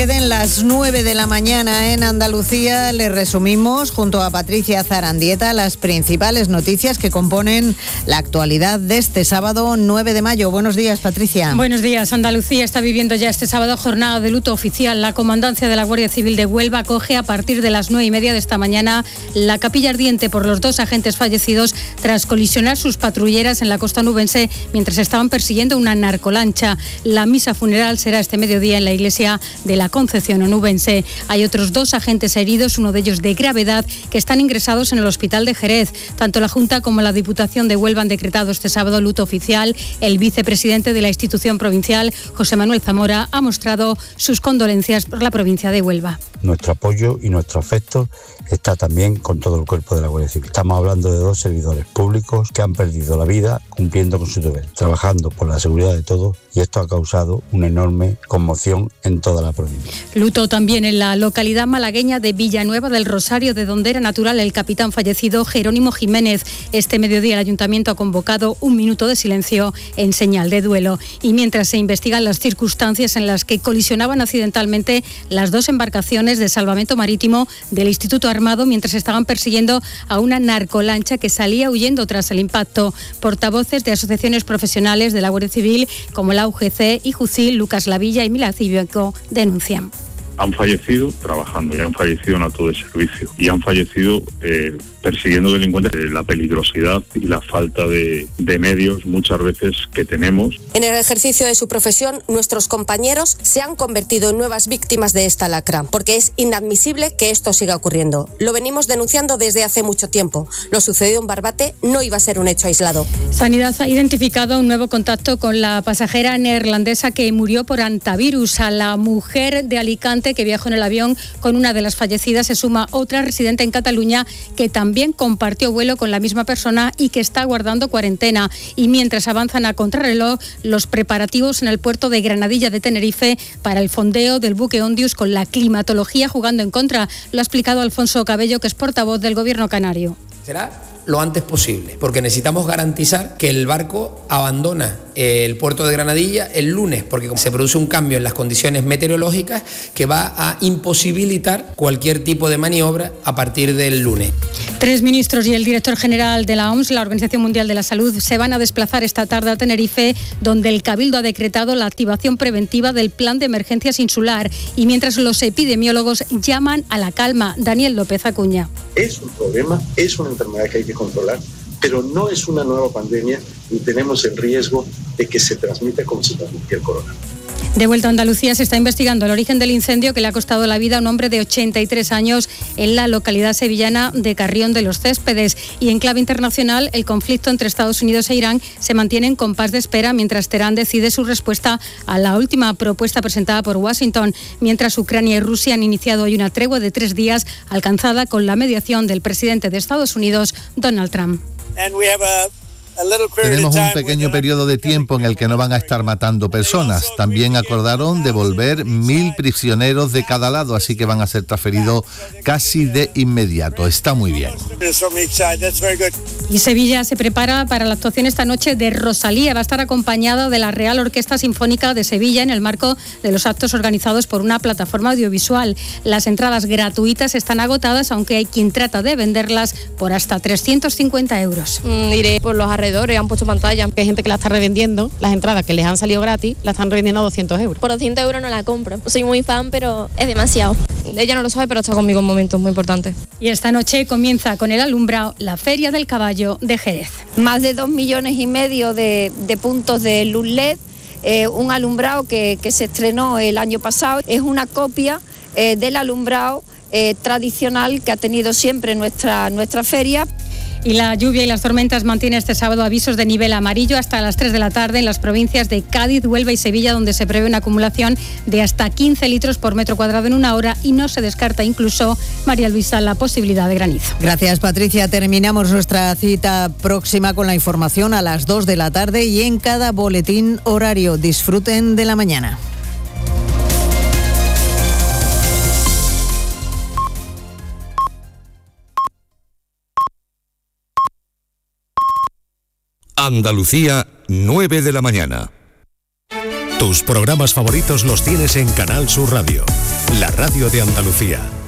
En las 9 de la mañana en Andalucía les resumimos junto a Patricia Zarandieta las principales noticias que componen la actualidad de este sábado 9 de mayo. Buenos días, Patricia. Buenos días. Andalucía está viviendo ya este sábado jornada de luto oficial. La Comandancia de la Guardia Civil de Huelva acoge a partir de las 9:30 de esta mañana la capilla ardiente por los 2 agentes fallecidos tras colisionar sus patrulleras en la costa onubense mientras estaban persiguiendo una narcolancha. La misa funeral será este mediodía en la iglesia de la Concepción onubense. Hay otros 2 agentes heridos, uno de ellos de gravedad, que están ingresados en el hospital de Jerez. Tanto la Junta como la Diputación de Huelva han decretado este sábado luto oficial. El vicepresidente de la institución provincial, José Manuel Zamora, ha mostrado sus condolencias por la provincia de Huelva. Nuestro apoyo y nuestro afecto está también con todo el cuerpo de la Guardia Civil. Estamos hablando de 2 servidores públicos que han perdido la vida cumpliendo con su deber, trabajando por la seguridad de todos, y esto ha causado una enorme conmoción en toda la provincia. Luto también en la localidad malagueña de Villanueva del Rosario, de donde era natural el capitán fallecido Jerónimo Jiménez. Este mediodía el Ayuntamiento ha convocado un minuto de silencio en señal de duelo. Y mientras se investigan las circunstancias en las que colisionaban accidentalmente las 2 embarcaciones de salvamento marítimo del Instituto Armado mientras estaban persiguiendo a una narcolancha que salía huyendo tras el impacto. Portavoces de asociaciones profesionales de la Guardia Civil como la UGC y JUCIL, Lucas Lavilla y Milán Cívico, denuncian. Han fallecido trabajando y han fallecido en acto de servicio y han fallecido persiguiendo delincuentes. La peligrosidad y la falta de medios muchas veces que tenemos. En el ejercicio de su profesión, nuestros compañeros se han convertido en nuevas víctimas de esta lacra, porque es inadmisible que esto siga ocurriendo. Lo venimos denunciando desde hace mucho tiempo. Lo sucedido en Barbate no iba a ser un hecho aislado. Sanidad ha identificado un nuevo contacto con la pasajera neerlandesa que murió por hantavirus. A la mujer de Alicante que viajó en el avión con una de las fallecidas se suma otra residente en Cataluña que también compartió vuelo con la misma persona y que está guardando cuarentena. Y mientras avanzan a contrarreloj los preparativos en el puerto de Granadilla de Tenerife para el fondeo del buque Ondius, con la climatología jugando en contra. Lo ha explicado Alfonso Cabello, que es portavoz del Gobierno canario. Será lo antes posible, porque necesitamos garantizar que el barco abandona el puerto de Granadilla el lunes, porque se produce un cambio en las condiciones meteorológicas que va a imposibilitar cualquier tipo de maniobra a partir del lunes. 3 ministros y el director general de la OMS, la Organización Mundial de la Salud, se van a desplazar esta tarde a Tenerife, donde el Cabildo ha decretado la activación preventiva del plan de emergencias insular, y mientras los epidemiólogos llaman a la calma. Daniel López Acuña. Es un problema, es una enfermedad que hay que controlar, pero no es una nueva pandemia y tenemos el riesgo de que se transmita como se transmitía el coronavirus. De vuelta a Andalucía, se está investigando el origen del incendio que le ha costado la vida a un hombre de 83 años en la localidad sevillana de Carrión de los Céspedes. Y en clave internacional, el conflicto entre Estados Unidos e Irán se mantiene en compás de espera mientras Teherán decide su respuesta a la última propuesta presentada por Washington. Mientras Ucrania y Rusia han iniciado hoy una tregua de 3 días alcanzada con la mediación del presidente de Estados Unidos, Donald Trump. Tenemos un pequeño periodo de tiempo en el que no van a estar matando personas. También acordaron devolver 1.000 prisioneros de cada lado, así que van a ser transferidos casi de inmediato. Está muy bien. Y Sevilla se prepara para la actuación esta noche de Rosalía. Va a estar acompañada de la Real Orquesta Sinfónica de Sevilla en el marco de los actos organizados por una plataforma audiovisual. Las entradas gratuitas están agotadas, aunque hay quien trata de venderlas por hasta 350 euros. Iré por los alrededores, han puesto pantalla, hay gente que la está revendiendo, las entradas que les han salido gratis, la están revendiendo a 200 euros. Por 200 euros no la compro, soy muy fan, pero es demasiado. Ella no lo sabe, pero está conmigo en momentos muy importantes. Y esta noche comienza con el alumbrado la Feria del Caballo de Jerez. Más de 2,5 millones de puntos de luz LED, un alumbrado que se estrenó el año pasado, es una copia del alumbrado tradicional que ha tenido siempre nuestra feria. Y la lluvia y las tormentas mantienen este sábado avisos de nivel amarillo hasta las 3 de la tarde en las provincias de Cádiz, Huelva y Sevilla, donde se prevé una acumulación de hasta 15 litros por metro cuadrado en una hora, y no se descarta incluso, María Luisa, la posibilidad de granizo. Gracias, Patricia. Terminamos nuestra cita próxima con la información a las 2 de la tarde y en cada boletín horario. Disfruten de la mañana. Andalucía, 9 de la mañana. Tus programas favoritos los tienes en Canal Sur Radio, la radio de Andalucía.